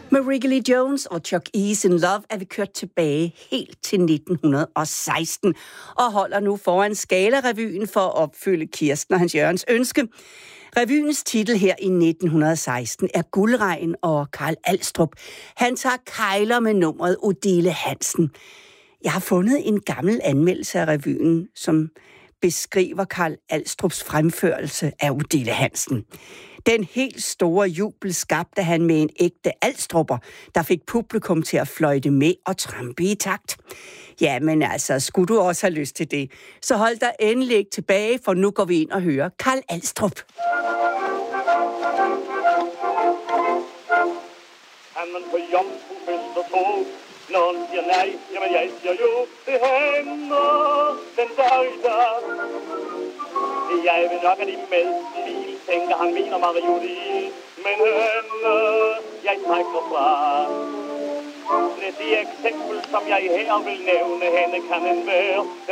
Med Wrigley Jones og Chuck E.'s In Love er vi kørt tilbage helt til 1916 og holder nu foran Scala-revyen for at opfylde Kirsten og Hans Jørgens ønske. Revyens titel her i 1916 er Guldregn, og Carl Alstrup, han tager kejler med nummeret Odile Hansen. Jeg har fundet en gammel anmeldelse af revyen, som beskriver Carl Alstrups fremførelse af Odile Hansen. Den helt store jubel skabte han med en ægte Alstrupper, der fik publikum til at fløjte med og trampe i takt. Ja, men altså, skulle du også have lyst til det, så hold dig endelig ikke tilbage, for nu går vi ind og hører Carl Alstrup. Kan man på jomfrufest og tro, når han siger nej, jamen jeg siger jo, det hænder den dag der. Jeg vil nok have de med smil, tænker han mener Marioli, men hende, jeg trækker fra. Det eksempel, som jeg her vil nævne, hende kan en være.